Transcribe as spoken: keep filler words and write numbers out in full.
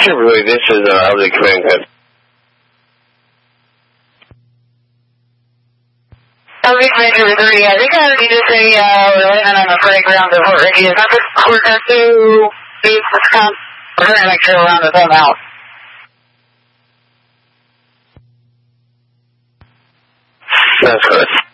Typically, this is uh, L D Command Code. L D Command Code three, I think I already just say, uh, we're landing on the playground of Fort Ridge. Is that the we're going to use this comp? We're going to make sure we're on the same house. That's correct.